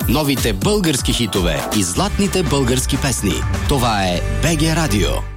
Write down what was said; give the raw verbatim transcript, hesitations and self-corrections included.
Новите български хитове и златните български песни. Това е БГ Радио.